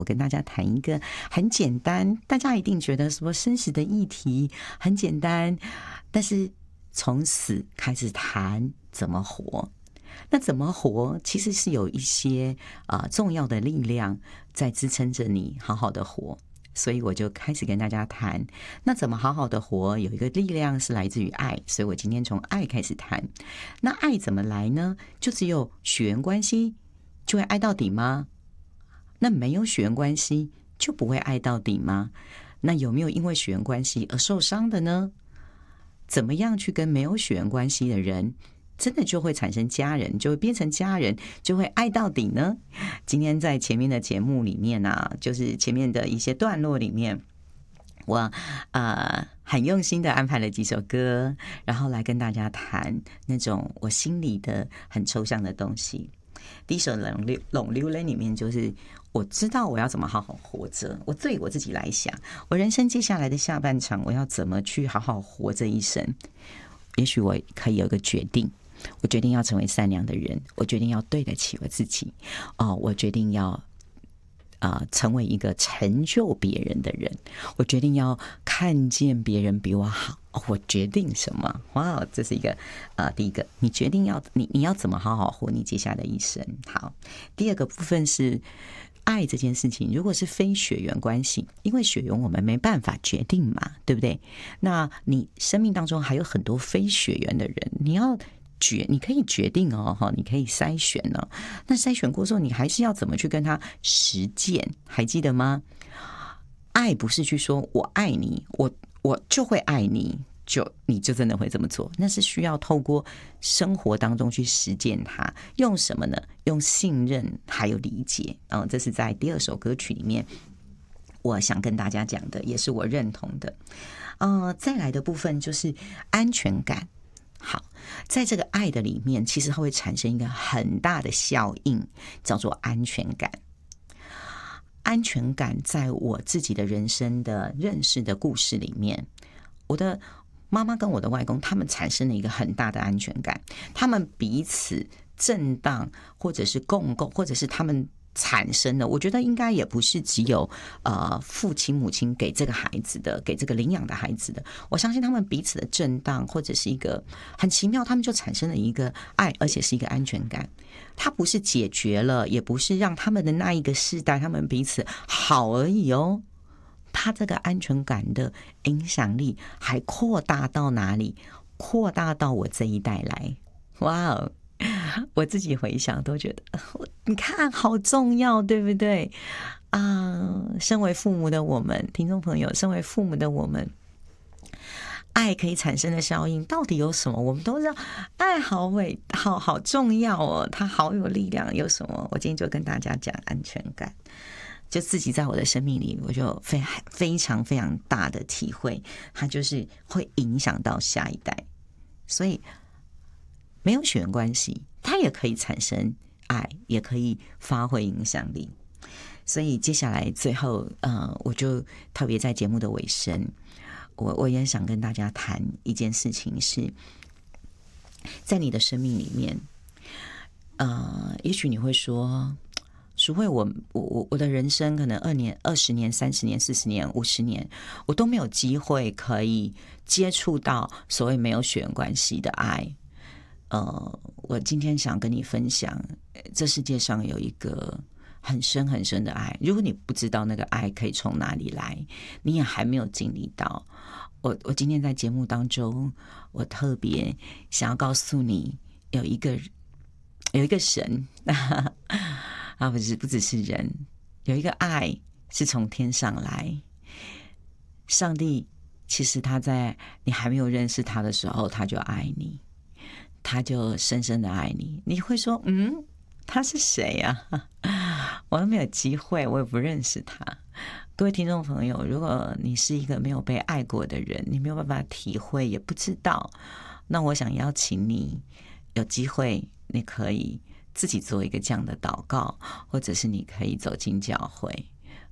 我跟大家谈一个很简单，大家一定觉得什么生死的议题很简单，但是从死开始谈怎么活。那怎么活其实是有一些重要的力量在支撑着你好好的活，所以我就开始跟大家谈，那怎么好好的活，有一个力量是来自于爱，所以我今天从爱开始谈。那爱怎么来呢？就只有血缘关系就会爱到底吗？那没有血缘关系就不会爱到底吗？那有没有因为血缘关系而受伤的呢？怎么样去跟没有血缘关系的人真的就会产生家人，就会变成家人，就会爱到底呢？今天在前面的节目里面啊，就是前面的一些段落里面，我很用心的安排了几首歌，然后来跟大家谈那种我心里的很抽象的东西。第一首《龙溜人》里面就是我知道我要怎么好好活着，我对我自己来想，我人生接下来的下半场我要怎么去好好活这一生。也许我可以有一个决定，我决定要成为善良的人，我决定要对得起我自己，我决定要成为一个成就别人的人，我决定要看见别人比我好，我决定什么？哇，这是一个第一个，你决定要你要怎么好好活你接下来的一生。好，第二个部分是爱这件事情，如果是非血缘关系，因为血缘我们没办法决定嘛，对不对？那你生命当中还有很多非血缘的人，你可以决定哦，你可以筛选哦。那筛选过之后，你还是要怎么去跟他实践？还记得吗？爱不是去说我爱你，我就会爱你，你就真的会这么做。那是需要透过生活当中去实践它。用什么呢？用信任还有理解。这是在第二首歌曲里面我想跟大家讲的，也是我认同的。再来的部分就是安全感。好，在这个爱的里面，其实它会产生一个很大的效应，叫做安全感。安全感在我自己的人生的认识的故事里面，我的妈妈跟我的外公他们产生了一个很大的安全感，他们彼此震荡，或者是共构，或者是他们产生的，我觉得应该也不是只有父亲母亲给这个孩子的，给这个领养的孩子的，我相信他们彼此的震荡或者是一个很奇妙，他们就产生了一个爱，而且是一个安全感。它不是解决了，也不是让他们的那一个世代他们彼此好而已哦，他这个安全感的影响力还扩大到哪里？扩大到我这一代来，哇哦！我自己回想都觉得，你看好重要，对不对啊？身为父母的我们，听众朋友，身为父母的我们，爱可以产生的效应到底有什么？我们都知道，爱好重要哦，它好有力量。有什么？我今天就跟大家讲安全感。就自己在我的生命里，我就非常非常大的体会，它就是会影响到下一代。所以没有血缘关系，它也可以产生爱，也可以发挥影响力。所以接下来最后，我就特别在节目的尾声，我也想跟大家谈一件事情是，在你的生命里面，也许你会说，淑慧，我的人生可能20年、20年、30年、40年、50年，我都没有机会可以接触到所谓没有血缘关系的爱。我今天想跟你分享，这世界上有一个很深很深的爱。如果你不知道那个爱可以从哪里来，你也还没有经历到。我今天在节目当中，我特别想要告诉你，有一个神不只是人，有一个爱是从天上来。上帝其实他在你还没有认识他的时候，他就爱你，他就深深的爱你。你会说，他是谁啊？我都没有机会，我也不认识他。各位听众朋友，如果你是一个没有被爱过的人，你没有办法体会，也不知道，那我想邀请你，有机会你可以自己做一个这样的祷告，或者是你可以走进教会。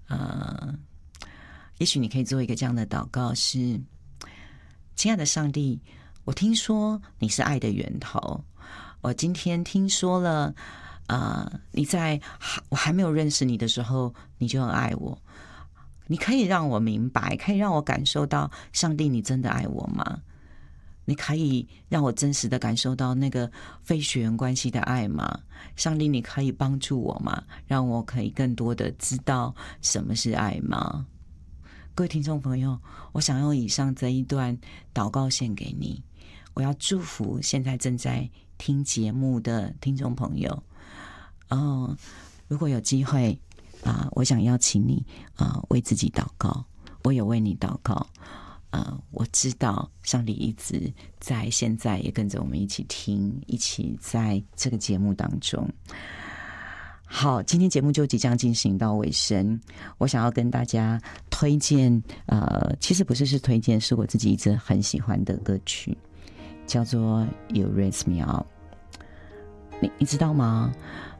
也许你可以做一个这样的祷告，是：亲爱的上帝，我听说你是爱的源头，我今天听说了你在我还没有认识你的时候，你就很爱我。你可以让我明白，可以让我感受到上帝你真的爱我吗？你可以让我真实的感受到那个非血缘关系的爱吗？上帝你可以帮助我吗？让我可以更多的知道什么是爱吗？各位听众朋友，我想用以上这一段祷告献给你，我要祝福现在正在听节目的听众朋友。如果有机会我想邀请你为自己祷告，我有为你祷告。我知道上帝一直在现在也跟着我们一起听，一起在这个节目当中。好，今天节目就即将进行到尾声，我想要跟大家推荐其实不是推荐，是我自己一直很喜欢的歌曲，叫做 You Raise Me Up。 你知道吗？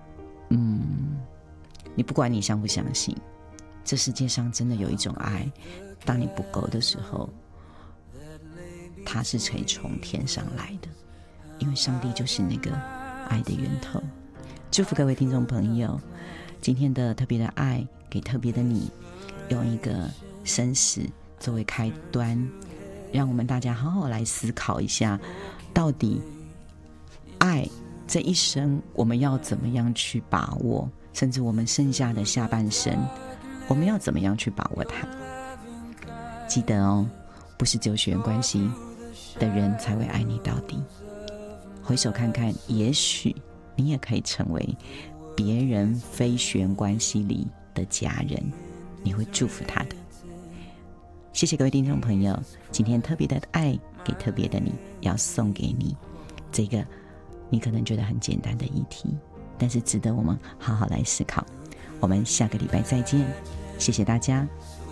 你不管你相不相信，这世界上真的有一种爱，当你不够的时候，它是可以从天上来的，因为上帝就是那个爱的源头。祝福各位听众朋友，今天的特别的爱给特别的你，用一个生死作为开端，让我们大家好好来思考一下，到底爱这一生我们要怎么样去把握，甚至我们剩下的下半生我们要怎么样去把握它。记得哦，不是只有血缘关系的人才会爱你到底。回首看看，也许你也可以成为别人非血缘关系里的家人，你会祝福他的。谢谢各位听众朋友，今天特别的爱给特别的你，要送给你这个你可能觉得很简单的议题，但是值得我们好好来思考。我们下个礼拜再见，谢谢大家。